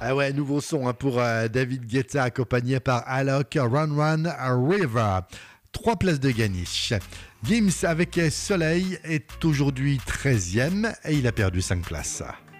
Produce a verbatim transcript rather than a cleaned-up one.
Ah ouais, nouveau son hein, pour euh, David Guetta accompagné par Alok, Run Run River. Trois places de gagné. Gims avec Soleil est aujourd'hui treizième et il a perdu cinq places.